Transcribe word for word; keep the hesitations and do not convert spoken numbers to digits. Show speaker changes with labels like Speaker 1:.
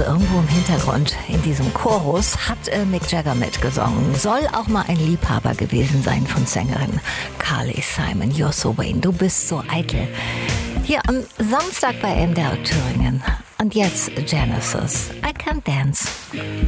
Speaker 1: irgendwo im Hintergrund in diesem Chorus hat äh, Mick Jagger mitgesungen. Soll auch mal ein Liebhaber gewesen sein von Sängerin Carly Simon. You're so vain, du bist so eitel. Hier am Samstag bei M D R Thüringen. Und jetzt Genesis, I Can't Dance.